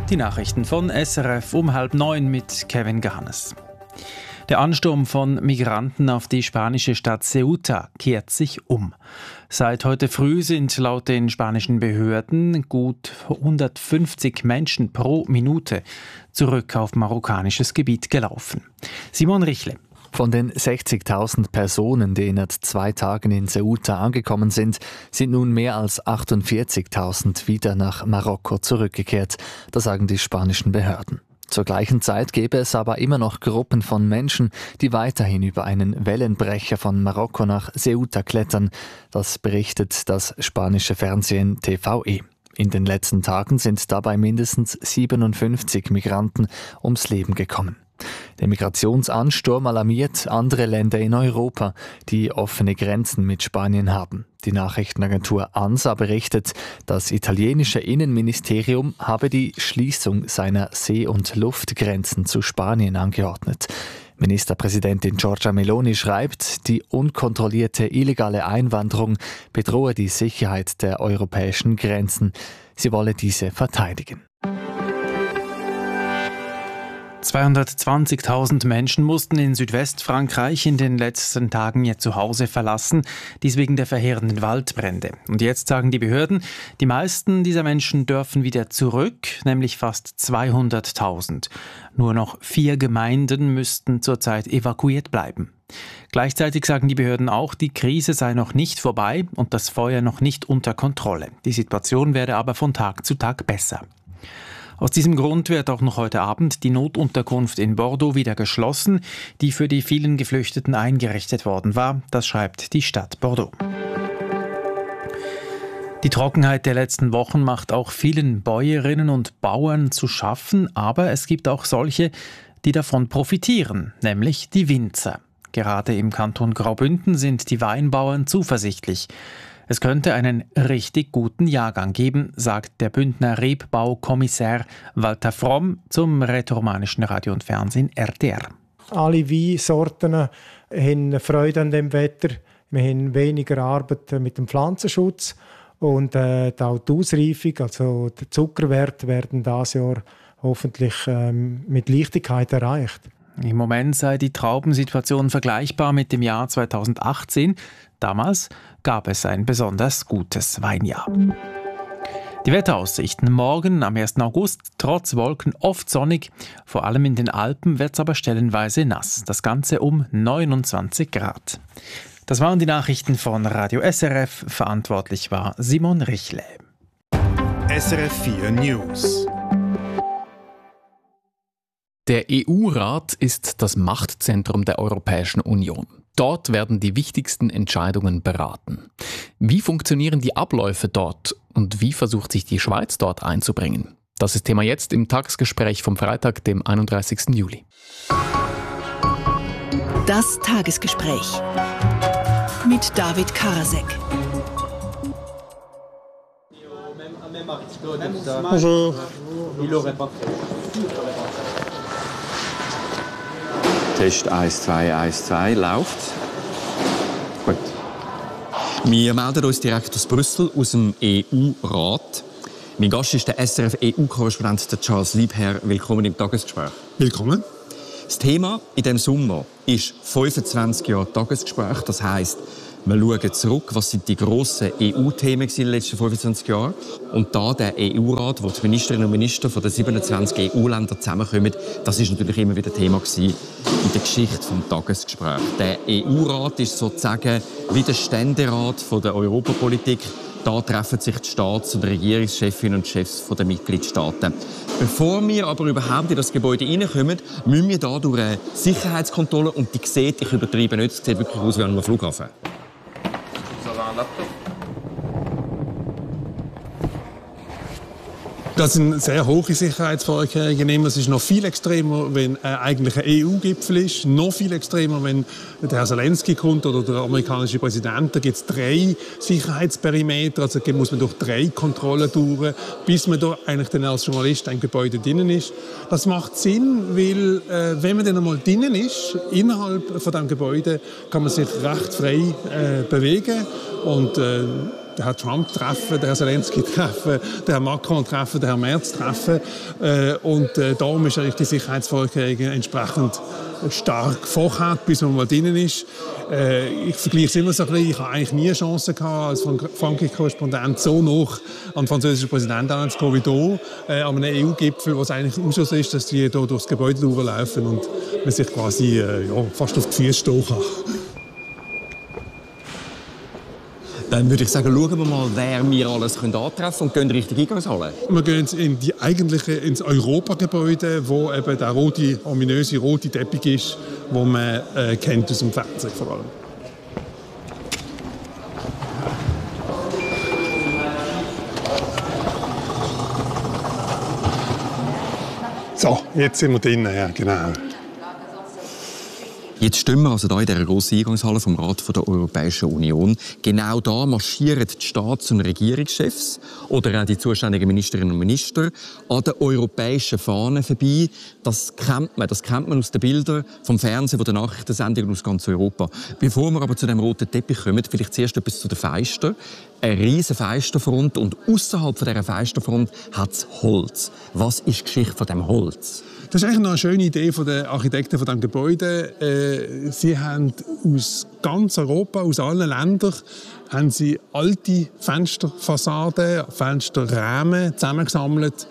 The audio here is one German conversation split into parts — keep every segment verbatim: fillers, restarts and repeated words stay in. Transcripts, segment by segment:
Die Nachrichten von S R F um halb neun mit Kevin Gahannes. Der Ansturm von Migranten auf die spanische Stadt Ceuta kehrt sich um. Seit heute früh sind laut den spanischen Behörden gut hundertfünfzig Menschen pro Minute zurück auf marokkanisches Gebiet gelaufen. Simon Richle. Von den sechzigtausend Personen, die in zwei Tagen in Ceuta angekommen sind, sind nun mehr als achtundvierzigtausend wieder nach Marokko zurückgekehrt. Das sagen die spanischen Behörden. Zur gleichen Zeit gäbe es aber immer noch Gruppen von Menschen, die weiterhin über einen Wellenbrecher von Marokko nach Ceuta klettern. Das berichtet das spanische Fernsehen T V E. In den letzten Tagen sind dabei mindestens siebenundfünfzig Migranten ums Leben gekommen. Der Migrationsansturm alarmiert andere Länder in Europa, die offene Grenzen mit Spanien haben. Die Nachrichtenagentur ANSA berichtet, das italienische Innenministerium habe die Schließung seiner See- und Luftgrenzen zu Spanien angeordnet. Ministerpräsidentin Giorgia Meloni schreibt, die unkontrollierte illegale Einwanderung bedrohe die Sicherheit der europäischen Grenzen. Sie wolle diese verteidigen. zweihundertzwanzigtausend Menschen mussten in Südwestfrankreich in den letzten Tagen ihr Zuhause verlassen, dies wegen der verheerenden Waldbrände. Und jetzt sagen die Behörden, die meisten dieser Menschen dürfen wieder zurück, nämlich fast zweihunderttausend. Nur noch vier Gemeinden müssten zurzeit evakuiert bleiben. Gleichzeitig sagen die Behörden auch, die Krise sei noch nicht vorbei und das Feuer noch nicht unter Kontrolle. Die Situation werde aber von Tag zu Tag besser. Aus diesem Grund wird auch noch heute Abend die Notunterkunft in Bordeaux wieder geschlossen, die für die vielen Geflüchteten eingerichtet worden war. Das schreibt die Stadt Bordeaux. Die Trockenheit der letzten Wochen macht auch vielen Bäuerinnen und Bauern zu schaffen, aber es gibt auch solche, die davon profitieren, nämlich die Winzer. Gerade im Kanton Graubünden sind die Weinbauern zuversichtlich. Es könnte einen richtig guten Jahrgang geben, sagt der Bündner Rebbaukommissär Walter Fromm zum rätoromanischen Radio und Fernsehen R T R. Alle Weinsorten haben Freude an dem Wetter. Wir haben weniger Arbeit mit dem Pflanzenschutz und äh, auch die Ausreifung, also der Zuckerwert, werden dieses Jahr hoffentlich ähm, mit Leichtigkeit erreicht. Im Moment sei die Traubensituation vergleichbar mit dem Jahr zweitausendachtzehn. Damals gab es ein besonders gutes Weinjahr. Die Wetteraussichten. Morgen am ersten August trotz Wolken oft sonnig. Vor allem in den Alpen wird es aber stellenweise nass. Das Ganze um neunundzwanzig Grad. Das waren die Nachrichten von Radio S R F. Verantwortlich war Simon Richle. S R F vier News. Der E U-Rat ist das Machtzentrum der Europäischen Union. Dort werden die wichtigsten Entscheidungen beraten. Wie funktionieren die Abläufe dort und wie versucht sich die Schweiz dort einzubringen? Das ist Thema jetzt im Tagesgespräch vom Freitag, dem einunddreißigsten Juli. Das Tagesgespräch mit David Karasek. Bonjour. Test eins zwei eins zwei läuft. Gut. Wir melden uns direkt aus Brüssel, aus dem E U-Rat. Mein Gast ist der S R F-E U-Korrespondent Charles Liebherr. Willkommen im Tagesgespräch. Willkommen. Das Thema in diesem Sommer ist fünfundzwanzig Jahre Tagesgespräch. Das heisst, wir schauen zurück, was sind die grossen E U-Themen in den letzten fünfundzwanzig Jahren. Und da der E U-Rat, wo die Ministerinnen und Minister von den siebenundzwanzig E U-Ländern zusammenkommen, das ist natürlich immer wieder Thema gewesen in der Geschichte des Tagesgesprächs. Der E U-Rat ist sozusagen wie der Ständerat von der Europapolitik. Da treffen sich die Staats- und Regierungschefinnen und Chefs der Mitgliedstaaten. Bevor wir aber überhaupt in das Gebäude reinkommen, müssen wir hier durch eine Sicherheitskontrolle. Und die sieht, ich übertreibe nicht, es sieht wirklich aus wie an einem Flughafen. Das sind sehr hohe Sicherheitsvorkehrungen. Es ist noch viel extremer, wenn äh, eigentlich ein E U-Gipfel ist. Noch viel extremer, wenn der Herr Zelensky kommt oder der amerikanische Präsident. Da gibt es drei Sicherheitsperimeter. Also muss man durch drei Kontrollen durch, bis man da eigentlich dann als Journalist im Gebäude drinnen ist. Das macht Sinn, weil äh, wenn man dann einmal drinnen ist, innerhalb von dem Gebäude, kann man sich recht frei äh, bewegen. Und äh, den Herrn Trump treffen, den Herrn Zelensky treffen, den Herrn Macron treffen, den Herrn Merz treffen. Äh, und äh, darum ist eigentlich die Sicherheitsvorkehrungen entsprechend stark vorgehabt, bis man mal drinnen ist. Äh, ich vergleiche es immer so ein bisschen. Ich habe eigentlich nie eine Chance gehabt, als Frankreich-Korrespondent so nah an den französischen Präsidenten zu kommen wie hier, äh, an einem E U-Gipfel, wo es eigentlich Usus ist, dass die hier durchs Gebäude laufen und man sich quasi äh, ja, fast auf die Füße stehen kann. Dann würde ich sagen, schauen wir mal, wer wir alles antreffen können und gehen Richtung Eingangshalle. Wir gehen in die eigentliche, ins Europagebäude, wo eben der rote, ominöse rote Teppich ist, den man äh, kennt aus dem Fernsehen vor allem. So, jetzt sind wir drinnen, ja, genau. Jetzt stehen wir also hier in dieser grossen Eingangshalle vom Rat der Europäischen Union. Genau da marschieren die Staats- und Regierungschefs oder auch die zuständigen Ministerinnen und Minister an den europäischen Fahnen vorbei. Das kennt man, das kennt man aus den Bildern vom Fernsehen, von den Nachrichtensendungen aus ganz Europa. Bevor wir aber zu dem roten Teppich kommen, vielleicht zuerst etwas zu den Fenstern. Eine riesige Fensterfront und außerhalb dieser Fensterfront hat es Holz. Was ist die Geschichte von dem Holz? Das ist eigentlich noch eine schöne Idee der Architekten von diesem Gebäude. Äh, sie haben aus ganz Europa, aus allen Ländern, haben sie alte Fensterfassaden, Fensterrahmen zusammengesammelt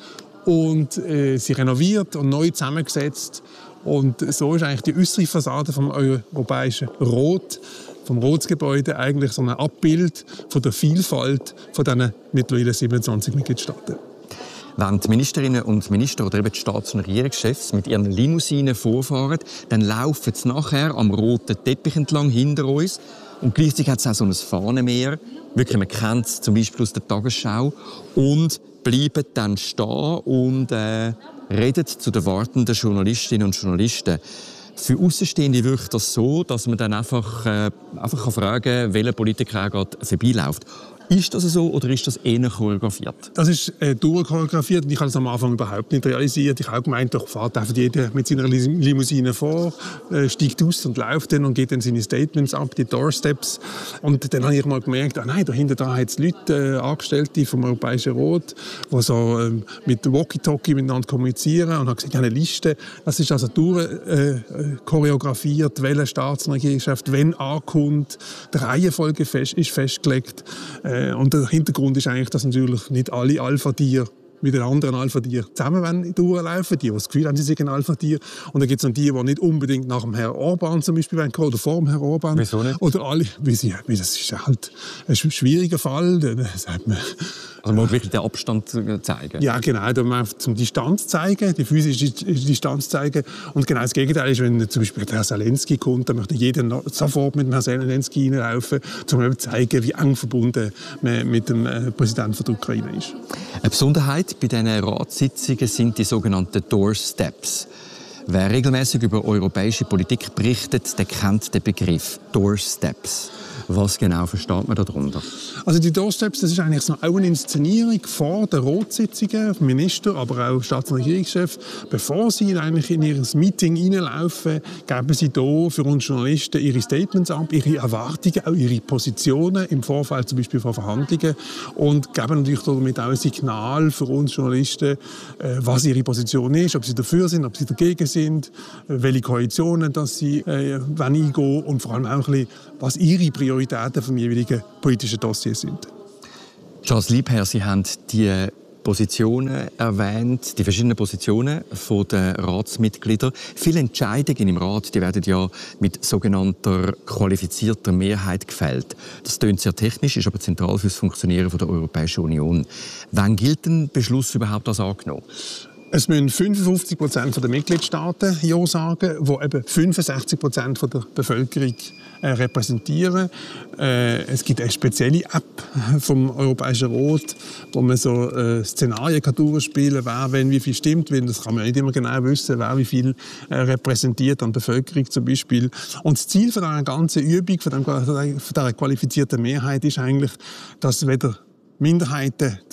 und äh, sie renoviert und neu zusammengesetzt. Und so ist eigentlich die äußere Fassade vom europäischen Rot, vom Rotsgebäude eigentlich so ein Abbild von der Vielfalt von diesen mittlerweile siebenundzwanzig Mitgliedstaaten. Wenn die Ministerinnen und Minister oder eben die Staats- und Regierungschefs mit ihren Limousinen vorfahren, dann laufen sie nachher am roten Teppich entlang hinter uns. Und gleichzeitig hat es auch so ein Fahnenmeer. Wirklich, man kennt es zum Beispiel aus der Tagesschau. Und bleiben dann stehen und äh, reden zu den wartenden Journalistinnen und Journalisten. Für Außenstehende wirkt das so, dass man dann einfach, äh, einfach fragen kann, welcher Politiker gerade vorbeiläuft. Ist das so oder ist das eher choreografiert? Das ist äh, durchchoreografiert. Ich habe es am Anfang überhaupt nicht realisiert. Ich habe auch gemeint, doch fährt einfach jeder mit seiner Limousine vor, äh, steigt aus und läuft dann und geht dann seine Statements ab, die Doorsteps. Und dann habe ich mal gemerkt, ah nein, dahinter da hat es Leute, äh, Angestellte vom Europäischen Rat, die so äh, mit Walkie-Talkie miteinander kommunizieren. Und habe gesagt, ja, eine Liste. Das ist also durchchoreografiert, äh, welche Staats- und Regierungschaft wenn ankommt. Die Reihenfolge fest, ist festgelegt. Äh, Und der Hintergrund ist eigentlich, dass natürlich nicht alle Alpha-Tiere mit den anderen Alpha-Tieren zusammen durchlaufen, die, die das Gefühl haben, sie sind ein Alpha-Tier. Und dann gibt es noch die, die nicht unbedingt nach dem Herrn Orban zum Beispiel kommen oder vor dem Herrn Orban. Wieso nicht? Oder alle, wie sie, wie das ist halt ein schwieriger Fall. Da sagt man, also man muss wirklich den Abstand zeigen. Ja, genau. Da man zum Distanz zeigen, die physische Distanz zeigen. Und genau das Gegenteil ist, wenn zum Beispiel der Herr Zelensky kommt, dann möchte jeder sofort mit dem Herrn Zelensky reinlaufen, um zu zeigen, wie eng verbunden man mit dem Präsidenten der Ukraine ist. Eine Besonderheit bei diesen Ratssitzungen sind die sogenannten Doorsteps. Wer regelmäßig über europäische Politik berichtet, der kennt den Begriff Doorsteps. Was genau versteht man darunter? Also die Doorsteps, das ist eigentlich so auch eine Inszenierung vor den Ratssitzungen, Minister, aber auch Staats- und Regierungschefs. Bevor sie eigentlich in ihr Meeting reinlaufen, geben sie hier für uns Journalisten ihre Statements ab, ihre Erwartungen, auch ihre Positionen im Vorfeld zum Beispiel von Verhandlungen und geben natürlich damit auch ein Signal für uns Journalisten, was ihre Position ist, ob sie dafür sind, ob sie dagegen sind, welche Koalitionen dass sie äh, eingehen und vor allem auch ein bisschen, was ihre Prioritäten vom jeweiligen politischen Dossier sind. Charles Liebherr, Sie haben die Positionen erwähnt, die verschiedenen Positionen der Ratsmitglieder. Viele Entscheidungen im Rat, die werden ja mit sogenannter qualifizierter Mehrheit gefällt. Das klingt sehr technisch, ist aber zentral für das Funktionieren der Europäischen Union. Wann gilt ein Beschluss überhaupt als angenommen? Es müssen fünfundfünfzig Prozent der Mitgliedstaaten Ja sagen, die eben fünfundsechzig Prozent der Bevölkerung äh, repräsentieren. Äh, es gibt eine spezielle App vom Europäischen Rat, wo man so äh, Szenarien kann durchspielen kann, wer wenn wie viel stimmt, weil das kann man nicht immer genau wissen, wer wie viel äh, repräsentiert an Bevölkerung zum Beispiel. Und das Ziel von dieser ganzen Übung, von, dem, von dieser qualifizierten Mehrheit ist eigentlich, dass weder Minderheiten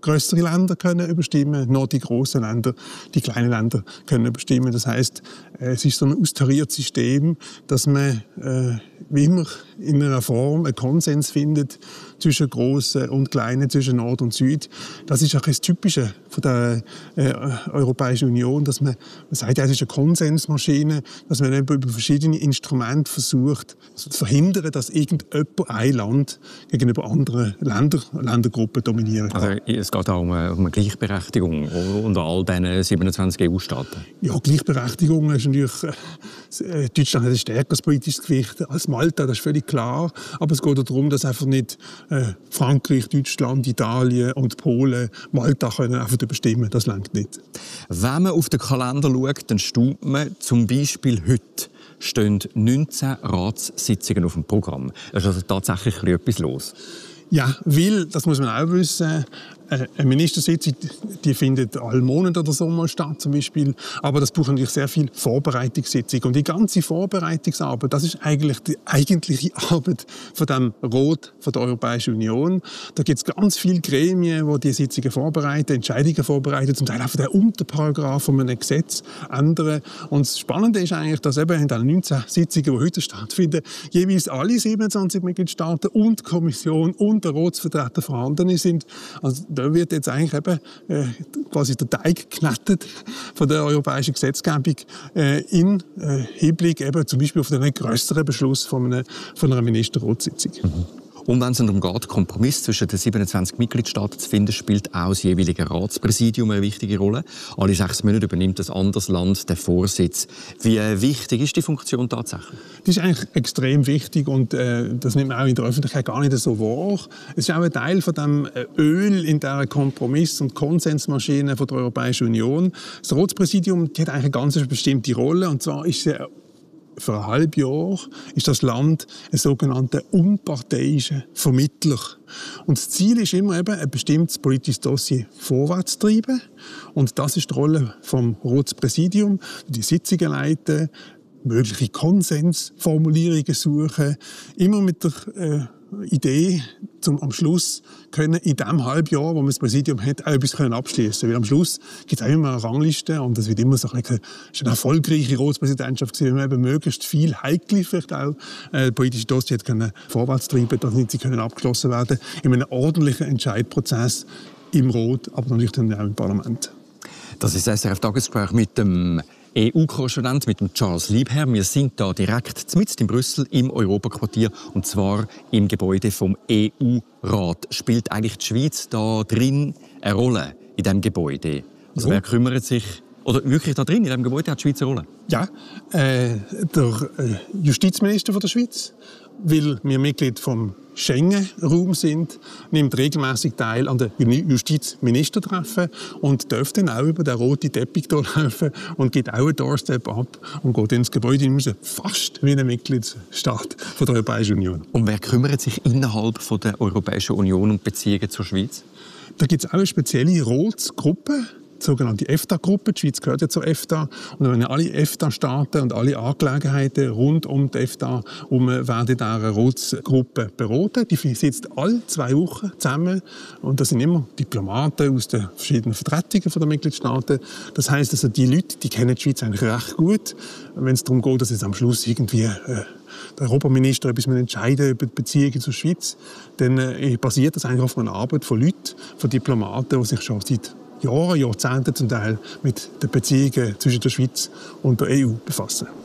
größere Länder können überstimmen, noch die großen Länder, die kleinen Länder können überstimmen. Das heißt, es ist so ein austariertes System, dass man äh, wie immer in einer Form einen Konsens findet zwischen Großen und Kleinen, zwischen Nord und Süd. Das ist auch das Typische von der äh, Europäischen Union, dass man, man sagt, ja, es ist eine Konsensmaschine, dass man über verschiedene Instrumente versucht zu verhindern, dass irgendjemand ein Land gegenüber anderen Länder, Ländergruppen dominieren kann. Also es geht auch um eine, um eine Gleichberechtigung unter all diesen siebenundzwanzig E U-Staaten. Ja, Gleichberechtigung ist natürlich, äh, Deutschland hat ein stärkeres politisches Gewicht als Malta, das ist völlig klar. Aber es geht auch darum, dass einfach nicht äh, Frankreich, Deutschland, Italien und Polen Malta können einfach bestimmen. Das reicht nicht. Wenn man auf den Kalender schaut, dann staunt man zum Beispiel heute stehen neunzehn Ratssitzungen auf dem Programm. Es ist also tatsächlich etwas los. Ja, weil, das muss man auch wissen, eine Ministersitzung, die findet alle Monate oder so mal statt, zum Beispiel. Aber das braucht natürlich sehr viel Vorbereitungssitzung. Und die ganze Vorbereitungsarbeit, das ist eigentlich die eigentliche Arbeit von dem Rat von der Europäischen Union. Da gibt es ganz viele Gremien, die die Sitzungen vorbereiten, Entscheidungen vorbereiten, zum Teil auch den Unterparagraph von einem Gesetz ändern. Und das Spannende ist eigentlich, dass eben in den neunzehn Sitzungen, die heute stattfinden, jeweils alle siebenundzwanzig Mitgliedstaaten und die Kommission und der Ratsvertreter vorhanden sind. Also da wird jetzt eigentlich eben äh, quasi der Teig geknetet von der europäischen Gesetzgebung äh, in äh, Hinblick eben zum Beispiel auf einen grösseren Beschluss von einer, von einer Ministerratssitzung. Mhm. Und wenn es darum geht, Kompromiss zwischen den siebenundzwanzig Mitgliedstaaten zu finden, spielt auch das jeweilige Ratspräsidium eine wichtige Rolle. Alle sechs Monate übernimmt ein anderes Land den Vorsitz. Wie wichtig ist die Funktion tatsächlich? Die ist eigentlich extrem wichtig und äh, das nimmt man auch in der Öffentlichkeit gar nicht so wahr. Es ist auch ein Teil von dem Öl in der Kompromiss- und Konsensmaschine von der Europäischen Union. Das Ratspräsidium die hat eigentlich eine ganz bestimmte Rolle, und zwar ist sie für ein halbes Jahr ist das Land ein sogenannter unparteiischer Vermittler. Und das Ziel ist immer eben, ein bestimmtes politisches Dossier vorwärts zu treiben. Und das ist die Rolle vom Ratspräsidium, die Sitzungen leiten, mögliche Konsensformulierungen suchen, immer mit der äh, Idee, um am Schluss können in dem halben Jahr, wo man das Präsidium hat, auch etwas abschließen. Weil am Schluss gibt es auch immer eine Rangliste und es wird immer so ein bisschen, eine erfolgreiche Ratspräsidentschaft gewesen, wenn man eben möglichst viel heikle, vielleicht auch äh, politische Dossier können vorwärts treiben, damit sie können abgeschlossen werden in einem ordentlichen Entscheidprozess im Rat, aber natürlich dann auch im Parlament. Das ist das S R F-Tagesgespräch mit dem E U-Korrespondent, mit dem Charles Liebherr. Wir sind da direkt mitten in Brüssel im Europaquartier, und zwar im Gebäude vom E U-Rat. Spielt eigentlich die Schweiz da drin eine Rolle in diesem Gebäude? Also ja. Wer kümmert sich, oder wirklich da drin in diesem Gebäude hat die Schweiz eine Rolle? Ja, äh, der äh, Justizminister von der Schweiz, weil wir Mitglied vom Schengen-Raum sind, nimmt regelmäßig teil an den Justizministertreffen und darf dann auch über den roten Teppich laufen und geht auch einen Doorstep ab und geht ins Gebäude raus, fast wie ein Mitgliedsstaat von der Europäischen Union. Und wer kümmert sich innerhalb von der Europäischen Union um Beziehungen zur Schweiz? Da gibt es auch eine spezielle Ratsgruppe, die sogenannte EFTA-Gruppe. Die Schweiz gehört ja zur EFTA. Und wenn alle EFTA-Staaten und alle Angelegenheiten rund um die EFTA um werden in dieser Ratsgruppe beraten. Die sitzt alle zwei Wochen zusammen. Und das sind immer Diplomaten aus den verschiedenen Vertretungen der Mitgliedstaaten. Das heisst, also die Leute, die kennen die Schweiz eigentlich recht gut. Wenn es darum geht, dass es am Schluss irgendwie äh, der Europaminister etwas entscheiden über die Beziehungen zur Schweiz, dann äh, basiert das eigentlich auf einer Arbeit von Leuten, von Diplomaten, die sich schon seit Jahren, Jahrzehnten zum Teil mit den Beziehungen zwischen der Schweiz und der E U befassen.